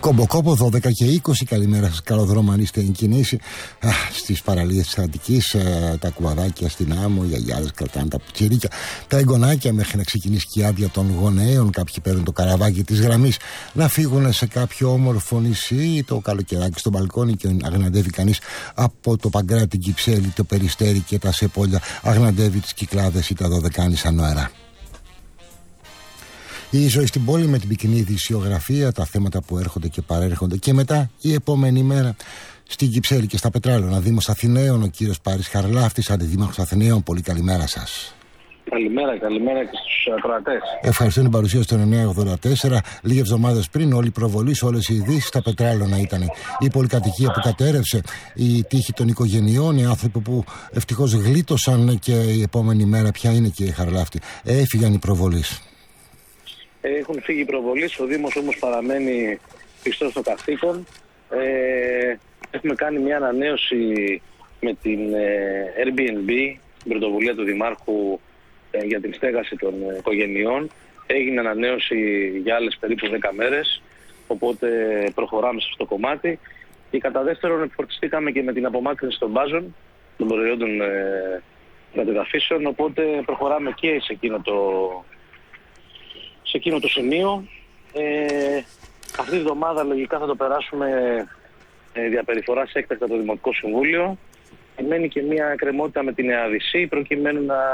Κομποκόπο 12 και 20. Καλημέρα σας. Καλό δρόμο αν είστε εν κινήσει. Στις παραλίες της Αττικής, τα κουβαδάκια στην άμμο, οι γιαγιάδες κρατάνε τα πιτσιρίκια, τα εγγονάκια μέχρι να ξεκινήσει και η άδεια των γονέων. Κάποιοι παίρνουν το καραβάκι της γραμμής να φύγουν σε κάποιο όμορφο νησί, το καλοκαιράκι στο μπαλκόνι και αγναντεύει κανείς από το Παγκράτη, την Κυψέλη, το Περιστέρι και τα Σεπόλια. Αγναντεύει τις Κυκλάδες ή τα Δωδεκάνησα νοερά. Η ζωή στην πόλη με την πυκνή ειδησιογραφία, τα θέματα που έρχονται και παρέρχονται. Και μετά η επόμενη μέρα στην Κυψέλη και στα Πετράλαιωνα, Δήμος Αθηναίων, ο κύριος Πάρης Χαρλάφτης, αντιδήμαρχος Αθηναίων. Πολύ καλημέρα σας. Καλημέρα και στους ακροατές. Ευχαριστώ την παρουσία στο 984. Λίγες εβδομάδες πριν, όλη η προβολή, όλες οι ειδήσεις στα Πετράλαιωνα ήταν η πολυκατοικία που κατέρευσε, η τύχη των οικογενειών, οι άνθρωποι που ευτυχώς γλίτωσαν. Και η επόμενη μέρα, ποια είναι, κύριε Χαρλάφτη? Έφυγαν οι προβολείς. Έχουν φύγει οι προβολείς, ο Δήμος όμως παραμένει πιστός στο καθήκον. Έχουμε κάνει μια ανανέωση με την Airbnb, την πρωτοβουλία του Δημάρχου για την στέγαση των οικογενειών. Έγινε ανανέωση για άλλες περίπου 10 μέρες, οπότε προχωράμε σε αυτό το κομμάτι. Και κατά δεύτερον, εκφορτιστήκαμε και με την απομάκρυνση των μπάζων, των προϊόντων κατεδαφίσεων, οπότε προχωράμε και σε εκείνο το σημείο. Αυτή τη εβδομάδα λογικά θα το περάσουμε διαπεριφορά σε έκτακτα το Δημοτικό Συμβούλιο. Μένει και μια εκκρεμότητα με την ΕΑΔΙΣΗ προκειμένου να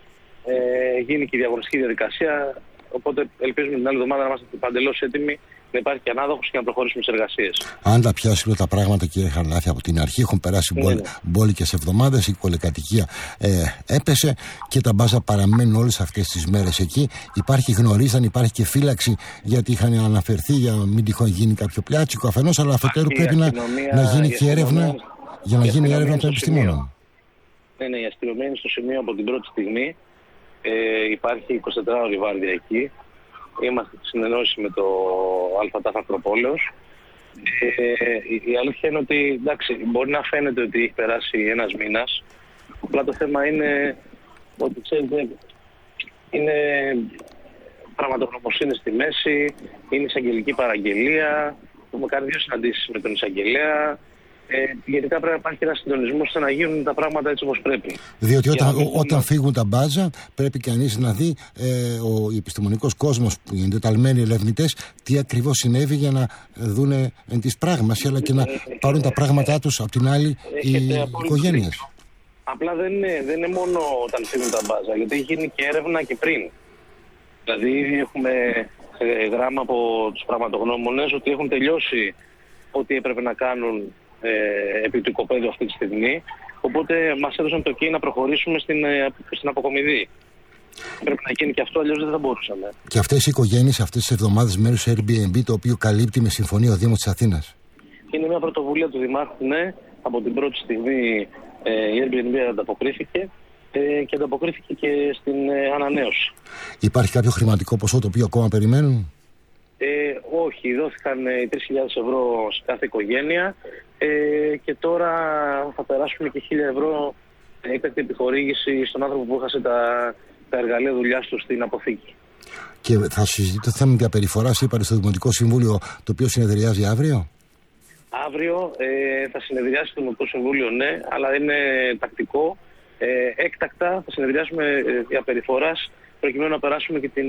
γίνει και η διαγωνιστική διαδικασία. Οπότε ελπίζουμε την άλλη εβδομάδα να είμαστε παντελώς έτοιμοι, να υπάρχει και ανάδοχος και να προχωρήσουμε στις εργασίες. Αν τα πιάσουμε τα πράγματα, κύριε Χαρλάφη, από την αρχή έχουν περάσει μπόλικες εβδομάδες, η πολυκατοικία έπεσε και τα μπάζα παραμένουν όλες αυτές τις μέρες εκεί. Γνωρίζαν, υπάρχει και φύλαξη γιατί είχαν αναφερθεί για μην τυχόν γίνει κάποιο πλιάτσικο αφενός, αλλά αφετέρου πρέπει να γίνει και έρευνα για να γίνει έρευνα των επιστημόνων. Ναι, η αστυνομία είναι στο σημείο από την πρώτη στιγμή. Υπάρχει 24ωρη βάρδια εκεί. Είμαστε στη συνεννόηση με το ΑΤΑΦ Ακροπόλεως. Η αλήθεια είναι ότι εντάξει, μπορεί να φαίνεται ότι έχει περάσει ένας μήνας. Απλά το θέμα είναι ότι ξέρετε, είναι πραγματογνωμοσύνη στη μέση, είναι εισαγγελική παραγγελία. Έχουμε κάνει 2 συναντήσεις με τον εισαγγελέα. Γενικά πρέπει να υπάρχει ένα συντονισμό ώστε να γίνουν τα πράγματα έτσι όπως πρέπει. Διότι όταν φύγουν τα μπάζα, πρέπει κανείς να δει ο επιστημονικός κόσμος, οι εντεταλμένοι ερευνητές, τι ακριβώς συνέβη για να δουν εν της πράγμαση, αλλά και να πάρουν τα πράγματά τους από την άλλη οι οικογένειες. Απλά δεν είναι μόνο όταν φύγουν τα μπάζα, γιατί έχει γίνει και έρευνα και πριν. Δηλαδή έχουμε γράμμα από τους πραγματογνώμονες ότι έχουν τελειώσει ό,τι έπρεπε να κάνουν επί του οικοπαίδου αυτή τη στιγμή, οπότε μας έδωσαν το ok να προχωρήσουμε στην αποκομιδή. Πρέπει να γίνει και αυτό, αλλιώς δεν θα μπορούσαμε. Και αυτές οι οικογένειες αυτές τις εβδομάδες μέρους Airbnb, το οποίο καλύπτει με συμφωνία ο Δήμος της Αθήνας? Είναι μια πρωτοβουλία του Δημάρχου, ναι. Από την πρώτη στιγμή η Airbnb ανταποκρίθηκε και ανταποκρίθηκε και στην ανανέωση. Υπάρχει κάποιο χρηματικό ποσό το οποίο ακόμα περιμένουν? Όχι, δόθηκαν 3.000 ευρώ σε κάθε οικογένεια και τώρα θα περάσουμε και 1.000 ευρώ έκτακτη επιχορήγηση στον άνθρωπο που έχασε τα εργαλεία δουλειάς του στην αποθήκη. Και θα συζητείτε το θέμα διαπεριφοράς, είπατε, στο Δημοτικό Συμβούλιο, το οποίο συνεδριάζει αύριο? Αύριο θα συνεδριάσει το Δημοτικό Συμβούλιο, ναι, αλλά είναι τακτικό. Έκτακτα θα συνεδριάσουμε διαπεριφοράς προκειμένου να περάσουμε και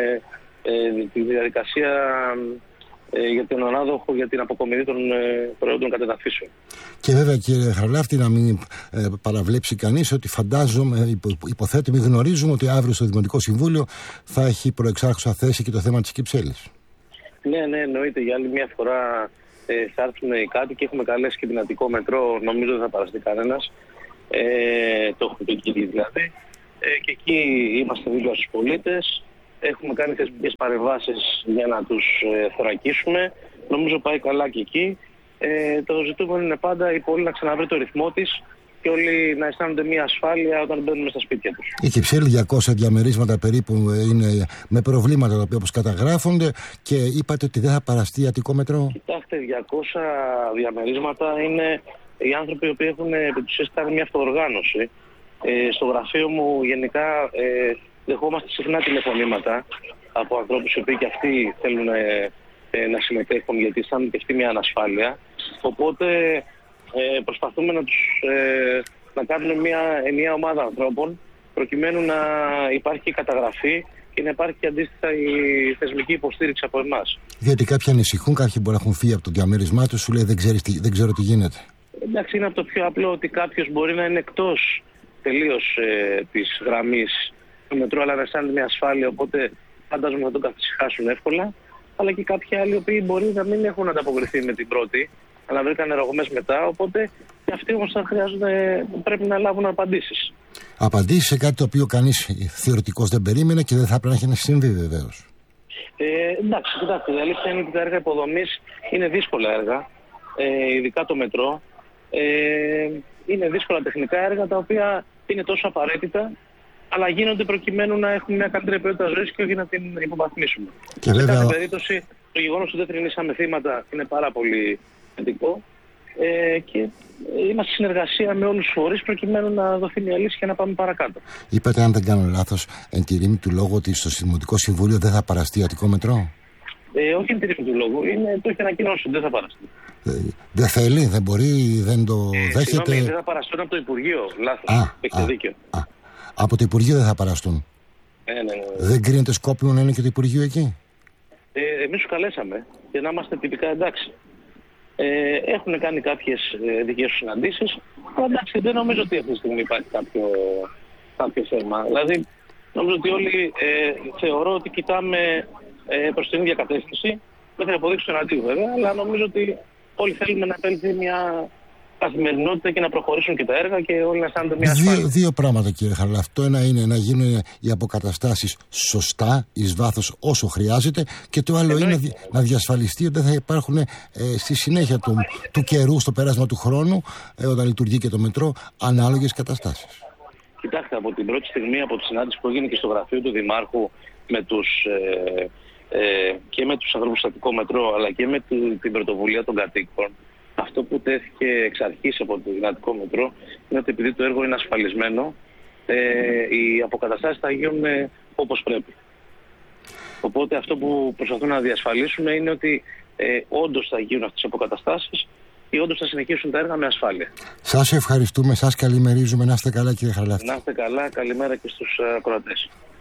τη διαδικασία για τον ανάδοχο, για την αποκομιδή των προϊόντων κατεδαφίσεων. Και βέβαια, κύριε Χαρλάφτη, να μην παραβλέψει κανείς ότι φαντάζομαι, υποθέτω, μην γνωρίζουμε ότι αύριο στο Δημοτικό Συμβούλιο θα έχει προεξάρχουσα θέση και το θέμα της Κυψέλης. Ναι, εννοείται. Για άλλη μια φορά θα έρθουν οι κάτοικοι. Έχουμε καλέσει και την Αττικό Μετρό. Νομίζω δεν θα παραστεί κανένας. Το έχουμε πει εκεί δηλαδή. Και εκεί είμαστε δίπλα στους πολίτες. Έχουμε κάνει θεσμικές παρεμβάσεις για να τους θωρακίσουμε. Νομίζω πάει καλά και εκεί. Το ζητούμενο είναι πάντα η πόλη να ξαναβρει το ρυθμό της και όλοι να αισθάνονται μια ασφάλεια όταν μπαίνουν στα σπίτια τους. Η Κυψέλη 200 διαμερίσματα περίπου είναι με προβλήματα τα οποία όπως καταγράφονται, και είπατε ότι δεν θα παραστεί Αττικό Μετρό. Κοιτάξτε, 200 διαμερίσματα είναι οι άνθρωποι που έχουν επί της ουσίας κάνει μια αυτοοργάνωση. Στο γραφείο μου γενικά δεχόμαστε συχνά τηλεφωνήματα από ανθρώπους οι οποίοι και αυτοί θέλουν να συμμετέχουν, γιατί αισθάνονται και αυτή μια ανασφάλεια. Οπότε προσπαθούμε να κάνουμε μια ενιαία ομάδα ανθρώπων, προκειμένου να υπάρχει και καταγραφή και να υπάρχει και αντίστοιχα η θεσμική υποστήριξη από εμάς. Διότι κάποιοι ανησυχούν, κάποιοι μπορεί να έχουν φύγει από το διαμέρισμά του, σου λέει δεν ξέρω τι γίνεται. Εντάξει, είναι από το πιο απλό ότι κάποιος μπορεί να είναι εκτός τελείως της γραμμής του μετρό, αλλά να αισθάνεται μια ασφάλεια, οπότε φαντάζομαι θα τον καθησυχάσουν εύκολα. Αλλά και κάποιοι άλλοι, οι οποίοι μπορεί να μην έχουν ανταποκριθεί με την πρώτη, αλλά βρήκαν ρογμές μετά, οπότε και αυτοί όμως πρέπει να λάβουν απαντήσεις. Απαντήσεις σε κάτι το οποίο κανείς θεωρητικός δεν περίμενε και δεν θα πρέπει να έχει συμβεί, βεβαίως. Εντάξει, κοιτάξτε, η αλήθεια είναι ότι τα έργα υποδομής είναι δύσκολα έργα, ειδικά το μετρό. Είναι δύσκολα τεχνικά έργα τα οποία είναι τόσο απαραίτητα, αλλά γίνονται προκειμένου να έχουμε μια καλύτερη ποιότητα ζωής και όχι να την υποβαθμίσουμε. Και βέβαια... Σε κάθε περίπτωση, το γεγονός ότι δεν θρηνήσαμε θύματα είναι πάρα πολύ θετικό και είμαστε σε συνεργασία με όλους τους φορείς προκειμένου να δοθεί μια λύση και να πάμε παρακάτω. Είπατε, αν δεν κάνω λάθος, εν τη ρήμη του λόγου, ότι στο Δημοτικό Συμβούλιο δεν θα παραστεί Αττικό Μετρό. Όχι εν τη ρήμη του λόγου, το έχει ανακοινώσει, δεν θα παραστεί. Δεν θέλει, δεν μπορεί, δεν το δέχεται. Συγγνώμη, δεν θα παραστούν από το Υπουργείο. Λάθος. Έχετε δίκιο. Από το Υπουργείο δεν θα παραστούν. Ναι. Δεν κρίνεται σκόπιμο να είναι και το Υπουργείο εκεί. Εμείς τους καλέσαμε για να είμαστε τυπικά εντάξει. Έχουν κάνει κάποιες δικές τους συναντήσεις. Εντάξει, δεν νομίζω ότι αυτή τη στιγμή υπάρχει κάποιο θέμα. Δηλαδή, νομίζω ότι όλοι θεωρώ ότι κοιτάμε προς την ίδια κατεύθυνση. Δεν θα αποδείξω τον αντίο βέβαια, αλλά νομίζω ότι όλοι θέλουμε να επέλθει μια καθημερινότητα και να προχωρήσουν και τα έργα και όλοι να αισθάνονται μια ασφάλεια. Δύο πράγματα, κύριε Χαραλάφ. Το ένα είναι να γίνουν οι αποκαταστάσεις σωστά, εις βάθος όσο χρειάζεται, και το άλλο είναι να διασφαλιστεί ότι δεν θα υπάρχουν στη συνέχεια του καιρού, στο πέρασμα του χρόνου, όταν λειτουργεί και το μετρό, ανάλογες καταστάσεις. Κοιτάξτε, από την πρώτη στιγμή, από τη συνάντηση που έγινε και στο γραφείο του Δημάρχου και με τους ανθρώπους στο Αττικό Μετρό, αλλά και με την πρωτοβουλία των κατοίκων, αυτό που τέθηκε εξ αρχής από το Αττικό Μετρό είναι ότι επειδή το έργο είναι ασφαλισμένο, οι αποκαταστάσεις θα γίνουν όπως πρέπει. Οπότε αυτό που προσπαθούν να διασφαλίσουμε είναι ότι όντως θα γίνουν αυτές οι αποκαταστάσεις και όντως θα συνεχίσουν τα έργα με ασφάλεια. Σας ευχαριστούμε, σας καλημερίζουμε. Να είστε καλά, κύριε Χαραλάφ. Να είστε καλά, καλημέρα και στους ακροατές.